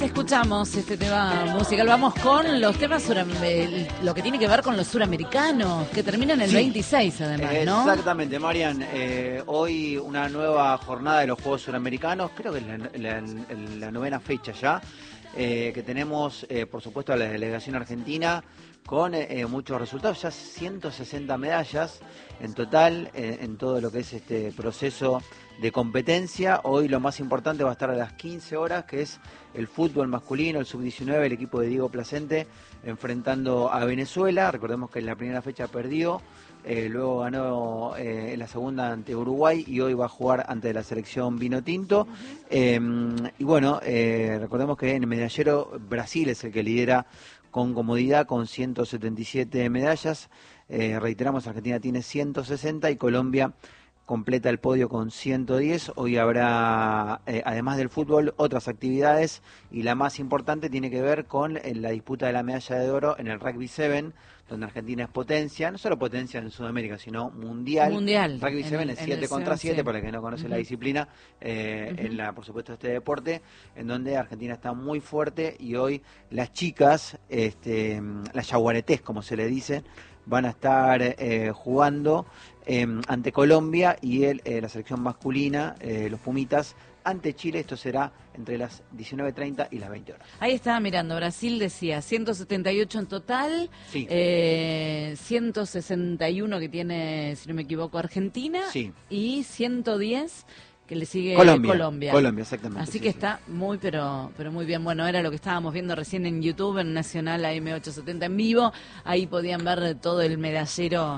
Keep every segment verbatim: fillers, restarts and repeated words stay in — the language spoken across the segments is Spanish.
escuchamos este tema musical. Vamos con los temas, suram- lo que tiene que ver con los suramericanos, que terminan el sí. veintiséis además, ¿no? Exactamente, Marian. Eh, hoy una nueva jornada de los Juegos Suramericanos, creo que es la, la, la novena fecha ya, eh, que tenemos, eh, por supuesto, a la delegación argentina con eh, muchos resultados, ya ciento sesenta medallas en total, eh, en todo lo que es este proceso de competencia. Hoy lo más importante va a estar a las quince horas, que es el fútbol masculino, el sub diecinueve, el equipo de Diego Placente enfrentando a Venezuela. Recordemos que en la primera fecha perdió, eh, luego ganó eh, en la segunda ante Uruguay y hoy va a jugar ante la selección Vinotinto. Eh, y bueno, eh, recordemos que en el medallero Brasil es el que lidera con comodidad, con ciento setenta y siete medallas. Eh, reiteramos, Argentina tiene ciento sesenta y Colombia completa el podio con ciento diez. Hoy habrá, eh, además del fútbol, otras actividades, y la más importante tiene que ver con eh, la disputa de la medalla de oro en el Rugby siete, donde Argentina es potencia, no solo potencia en Sudamérica, sino mundial. Mundial. Rugby siete es siete contra siete, para el que no conoce uh-huh. la disciplina, eh, uh-huh. en la, por supuesto, este deporte, en donde Argentina está muy fuerte, y hoy las chicas, este, las yaguaretés, como se le dice, van a estar eh, jugando eh, ante Colombia, y el, eh, la selección masculina, eh, los Pumitas, ante Chile. Esto será entre las diecinueve treinta y las veinte horas. Ahí estaba mirando, Brasil decía ciento setenta y ocho en total, sí. eh, ciento sesenta y uno que tiene, si no me equivoco, Argentina, sí. y ciento diez que le sigue Colombia. Colombia. Colombia, exactamente. Así sí, que sí. está muy, pero pero muy bien. Bueno, era lo que estábamos viendo recién en YouTube, en Nacional A M ochocientos setenta en vivo. Ahí podían ver todo el medallero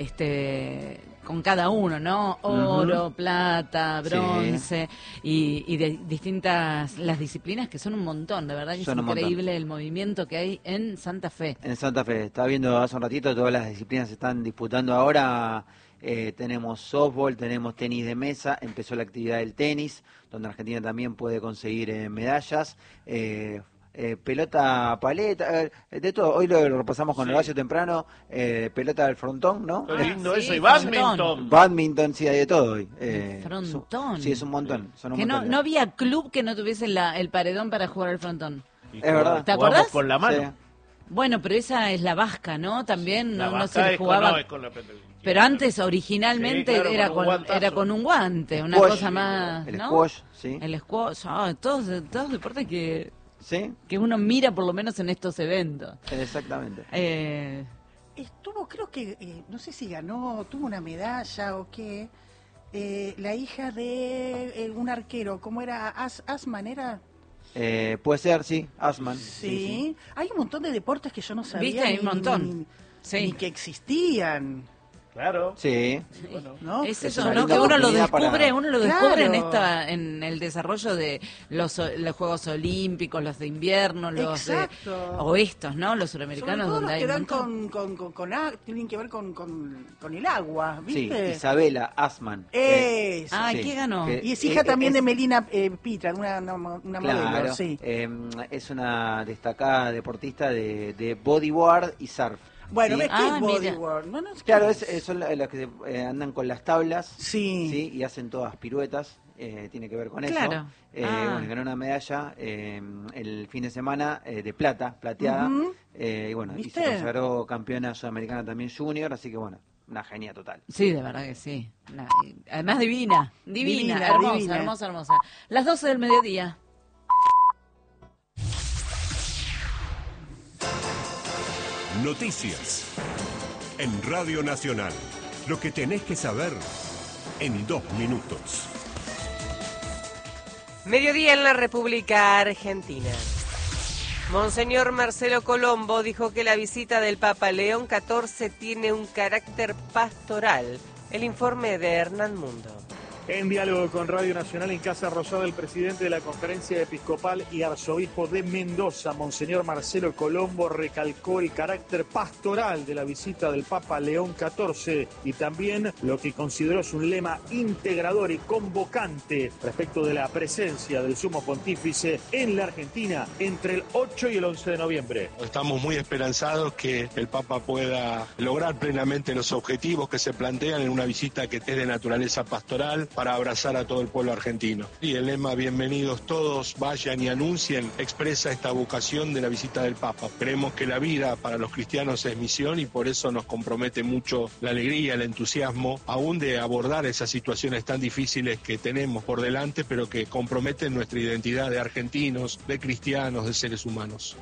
este con cada uno, ¿no? Oro, uh-huh. plata, bronce, sí. y, y de distintas las disciplinas, que son un montón, de verdad que son es increíble el movimiento que hay en Santa Fe. En Santa Fe, estaba viendo hace un ratito, todas las disciplinas se están disputando ahora. Eh, tenemos softball, tenemos tenis de mesa, empezó la actividad del tenis, donde Argentina también puede conseguir eh, medallas, eh, eh, pelota paleta, eh, de todo. Hoy lo, lo repasamos con sí. Horacio temprano, eh, pelota del frontón, ¿no? Qué lindo ah, eso, sí, y badminton. Badminton, sí, hay de todo hoy. Eh, frontón. Sí, es un montón. Son un que montón no, no había club que no tuviese la, el paredón para jugar al frontón. Es verdad. ¿Te acordás? Con la mano. Sí. Bueno, pero esa es la vasca, ¿no? También la no, no se le con, jugaba. no, es con la... Pero antes, originalmente, sí, claro, era, con con, era con un guante, el una squash, cosa más, el ¿no? squash, sí. El squash, oh, todos, todos deportes que, ¿sí? que uno mira por lo menos en estos eventos. Exactamente. Eh... Estuvo, creo que, eh, no sé si ganó, tuvo una medalla o qué, eh, la hija de eh, un arquero, ¿cómo era? As, ¿Asman era? Eh, puede ser, sí, Asman. Sí. Sí, sí. Hay un montón de deportes que yo no sabía. ¿Viste? Hay un montón. Ni, sí. ni que existían. Claro. Sí. sí. Bueno, ¿no? Es eso, es ¿no? Que uno lo descubre, para... uno lo descubre claro. en esta, en el desarrollo de los, los Juegos Olímpicos, los de invierno, los Exacto. de, o estos, ¿no? Los suramericanos, donde los hay que dan con, con, con, con, con tienen que ver con, con, con el agua, ¿viste? Sí, Isabela Asman. Es. Ah, sí, ¿qué ganó? Y es hija eh, también es, de Melina eh, Pitra, una, una, una claro, modelo, sí. Eh, es una destacada deportista de, de bodyboard y surf. Bueno, ¿sí? ¿ves qué ah, es bodyboard? No, no, es claro, es, es, son los que eh, andan con las tablas, sí, ¿sí? Y hacen todas piruetas, eh, tiene que ver con claro. eso. Eh, ah. Bueno, ganó una medalla eh, el fin de semana eh, de plata, plateada, uh-huh. eh, y bueno, ¿viste? Y se consagró campeona sudamericana también junior, así que bueno, una genia total. Sí, de verdad que sí. Una, además divina, divina, divina hermosa, divina. hermosa, hermosa. Las doce del mediodía. Noticias en Radio Nacional. Lo que tenés que saber en dos minutos. Mediodía en la República Argentina. Monseñor Marcelo Colombo dijo que la visita del Papa León catorce tiene un carácter pastoral. El informe de Hernán Mundo. En diálogo con Radio Nacional en Casa Rosada, el presidente de la Conferencia Episcopal y arzobispo de Mendoza, Monseñor Marcelo Colombo, recalcó el carácter pastoral de la visita del Papa León catorce y también lo que consideró es un lema integrador y convocante respecto de la presencia del Sumo Pontífice en la Argentina entre el ocho y el once de noviembre. Estamos muy esperanzados que el Papa pueda lograr plenamente los objetivos que se plantean en una visita que es de naturaleza pastoral, para abrazar a todo el pueblo argentino. Y el lema "bienvenidos todos, vayan y anuncien" expresa esta vocación de la visita del Papa. Creemos que la vida para los cristianos es misión y por eso nos compromete mucho la alegría, el entusiasmo, aún de abordar esas situaciones tan difíciles que tenemos por delante, pero que comprometen nuestra identidad de argentinos, de cristianos, de seres humanos.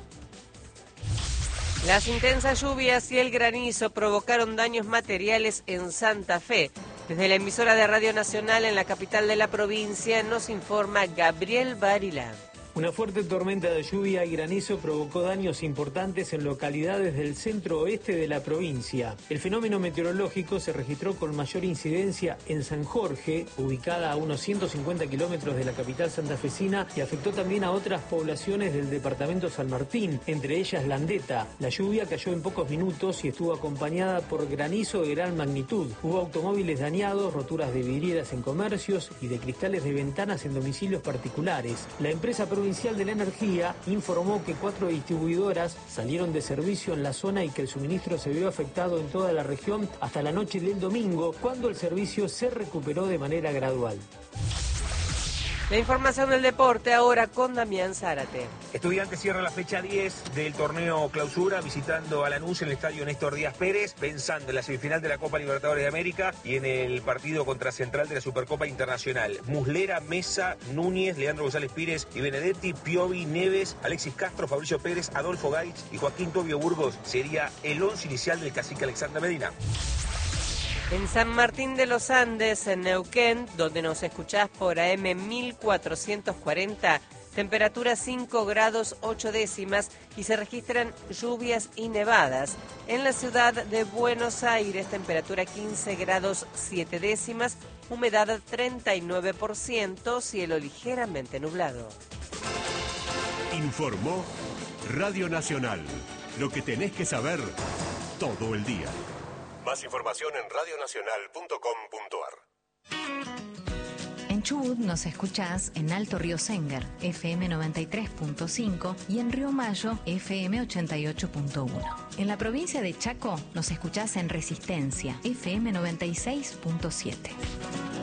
Las intensas lluvias y el granizo provocaron daños materiales en Santa Fe. Desde la emisora de Radio Nacional en la capital de la provincia nos informa Gabriel Barilán. Una fuerte tormenta de lluvia y granizo provocó daños importantes en localidades del centro oeste de la provincia. El fenómeno meteorológico se registró con mayor incidencia en San Jorge, ubicada a unos ciento cincuenta kilómetros de la capital santafesina, y afectó también a otras poblaciones del departamento San Martín, entre ellas Landeta. La lluvia cayó en pocos minutos y estuvo acompañada por granizo de gran magnitud. Hubo automóviles dañados, roturas de vidrieras en comercios y de cristales de ventanas en domicilios particulares. La empresa Provincial de la Energía informó que cuatro distribuidoras salieron de servicio en la zona y que el suministro se vio afectado en toda la región hasta la noche del domingo, cuando el servicio se recuperó de manera gradual. La información del deporte ahora con Damián Zárate. Estudiantes cierra la fecha diez del torneo Clausura visitando a Lanús en el estadio Néstor Díaz Pérez, pensando en la semifinal de la Copa Libertadores de América y en el partido contra Central de la Supercopa Internacional. Muslera, Mesa, Núñez, Leandro González Pires y Benedetti, Piovi, Neves, Alexis Castro, Fabricio Pérez, Adolfo Gaich y Joaquín Tobio Burgos sería el once inicial del cacique Alexander Medina. En San Martín de los Andes, en Neuquén, donde nos escuchás por A M mil cuatrocientos cuarenta, temperatura cinco grados ocho décimas y se registran lluvias y nevadas. En la ciudad de Buenos Aires, temperatura quince grados siete décimas, humedad treinta y nueve por ciento, cielo ligeramente nublado. Informó Radio Nacional. Lo que tenés que saber todo el día. Más información en radio nacional punto com punto a r. En Chubut nos escuchás en Alto Río Sénger, F M noventa y tres punto cinco, y en Río Mayo, F M ochenta y ocho punto uno. En la provincia de Chaco nos escuchás en Resistencia, F M noventa y seis punto siete.